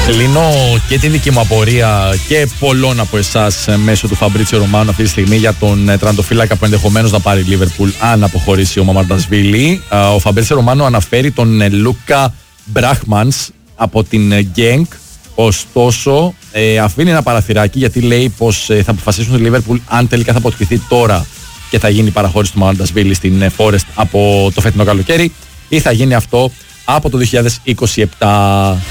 Λύνω και τη δική μου απορία και πολλών από εσάς μέσω του Φαμπρίτσιο Ρωμάνου αυτή τη στιγμή για τον τερματοφύλακα που ενδεχομένως να πάρει η Λίβερπουλ αν αποχωρήσει ο Μαμαρντασβίλη. Ο Φαμπρίτσιο Ρωμάνου αναφέρει τον Λούκα Μπράχμανς από την Γκένκ. Ωστόσο, αφήνει ένα παραθυράκι γιατί λέει πως θα αποφασίσουν η Λίβερπουλ αν τελικά θα αποτυχηθεί τώρα και θα γίνει η παραχώρηση του Μαμαρντασβίλη στην Forest από το φετινό καλοκαίρι ή θα γίνει αυτό από το 2027.